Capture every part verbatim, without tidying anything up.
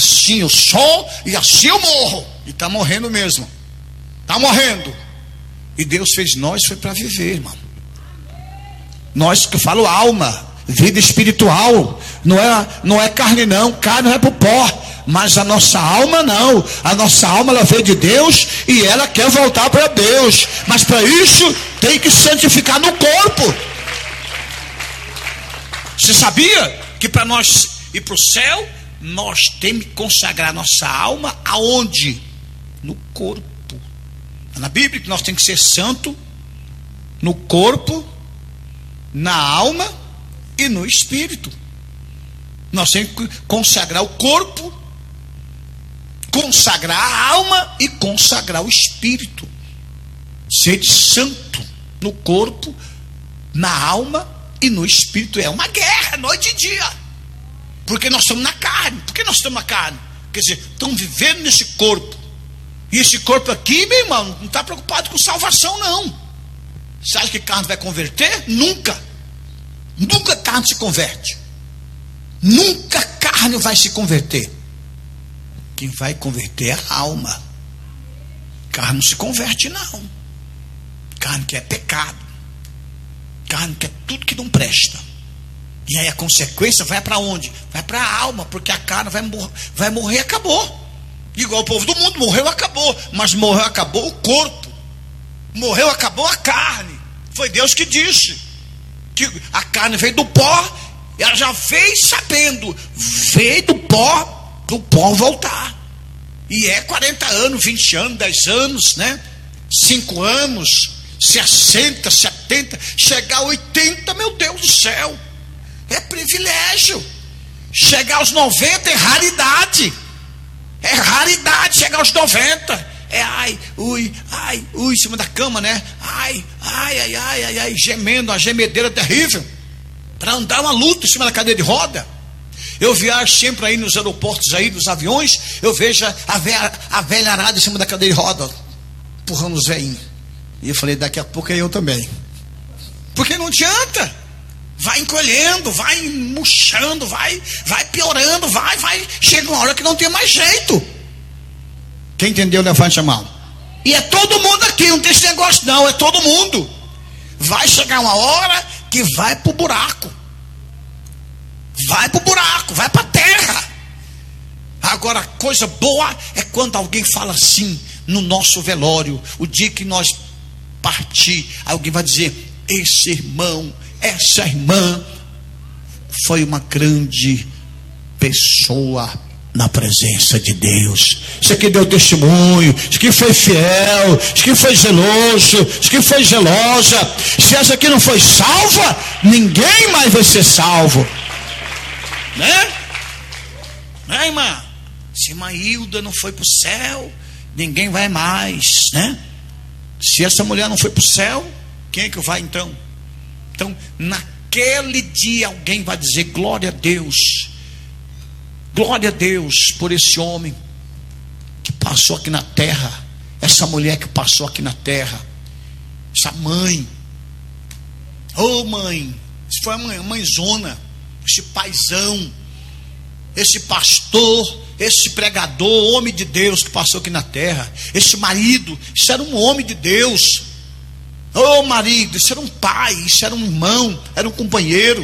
assim eu sou e assim eu morro. E está morrendo mesmo. Está morrendo. E Deus fez nós, foi para viver, irmão. Nós que eu falo alma, vida espiritual. Não é, não é carne não, carne não é para o pó. Mas a nossa alma não. A nossa alma ela veio de Deus e ela quer voltar para Deus. Mas para isso tem que santificar no corpo. Você sabia que para nós ir para o céu, nós temos que consagrar nossa alma aonde? No corpo. Na Bíblia que nós temos que ser santo no corpo, na alma e no espírito. Nós temos que consagrar o corpo, consagrar a alma e consagrar o espírito. Ser santo no corpo, na alma e no espírito. É uma guerra, noite e dia. Porque nós estamos na carne. Por que nós estamos na carne? Quer dizer, estamos vivendo nesse corpo. E esse corpo aqui, meu irmão, não está preocupado com salvação, não. Você acha que carne vai converter? Nunca. Nunca carne se converte. Nunca carne vai se converter. Quem vai converter é a alma. Carne não se converte, não. Carne que é pecado. Carne que é tudo que não presta. E aí a consequência vai para onde? Vai para a alma, porque a carne vai, mor- vai morrer, acabou. Igual o povo do mundo, morreu, acabou. Mas morreu, acabou o corpo. Morreu, acabou a carne. Foi Deus que disse que a carne veio do pó. Ela já veio sabendo, veio do pó, do pó voltar. E é quarenta anos, vinte anos, dez anos, né? cinco anos, sessenta, setenta, chegar a oitenta, meu Deus do céu. É privilégio. Chegar aos noventa é raridade. É raridade chegar aos noventa. É ai, ui, ai, ui, em cima da cama, né? Ai, ai, ai, ai, ai, ai, gemendo, uma gemedeira terrível. Para andar uma luta em cima da cadeira de roda. Eu viajo sempre aí nos aeroportos, aí nos aviões. Eu vejo a velha, a velha arada em cima da cadeira de roda, empurrando os velhinhos. E eu falei, daqui a pouco é eu também. Porque não adianta. Vai encolhendo, vai murchando, vai, vai piorando, vai, vai. Chega uma hora que não tem mais jeito. Quem entendeu, levante a mão. E é todo mundo aqui, não tem esse negócio não, é todo mundo. Vai chegar uma hora que vai pro buraco. Vai pro buraco, vai pra terra. Agora, coisa boa é quando alguém fala assim no nosso velório. O dia que nós partir, alguém vai dizer: esse irmão, essa irmã foi uma grande pessoa na presença de Deus. Isso aqui deu testemunho, isso aqui foi fiel, isso aqui foi zeloso, isso aqui foi zelosa. Se essa aqui não foi salva, ninguém mais vai ser salvo, né? Né, irmã? Se irmã Hilda não foi para o céu, ninguém vai mais, né? Se essa mulher não foi para o céu, quem é que vai então? Então, naquele dia alguém vai dizer: glória a Deus, glória a Deus por esse homem que passou aqui na terra, essa mulher que passou aqui na terra, essa mãe. Ô oh, mãe, isso foi uma mãezona, esse paizão, esse pastor, esse pregador, homem de Deus que passou aqui na terra, esse marido, isso era um homem de Deus. Ô oh, marido, isso era um pai, isso era um irmão, era um companheiro.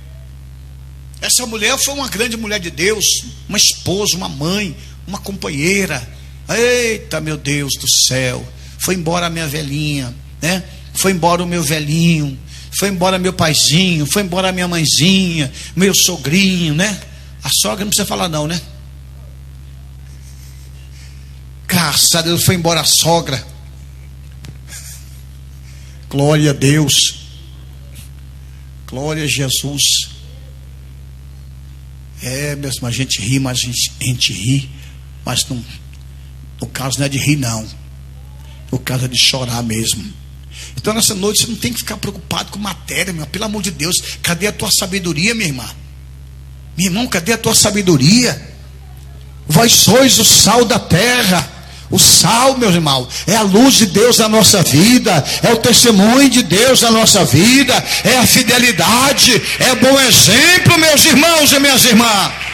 Essa mulher foi uma grande mulher de Deus, uma esposa, uma mãe, uma companheira. Eita, meu Deus do céu. Foi embora a minha velhinha, né? Foi embora o meu velhinho, foi embora meu paizinho, foi embora a minha mãezinha, meu sogrinho, né? A sogra não precisa falar não, né? Graças a Deus, foi embora a sogra. Glória a Deus. Glória a Jesus. É, mesmo, a gente ri, mas a gente, a gente ri, mas não, no caso não é de rir não, no caso é de chorar mesmo. Então nessa noite você não tem que ficar preocupado com matéria, meu, pelo amor de Deus. Cadê a tua sabedoria, minha irmã? Meu irmão, cadê a tua sabedoria? Vós sois o sal da terra. O sal, meu irmão, é a luz de Deus na nossa vida, é o testemunho de Deus na nossa vida, é a fidelidade, é bom exemplo, meus irmãos e minhas irmãs.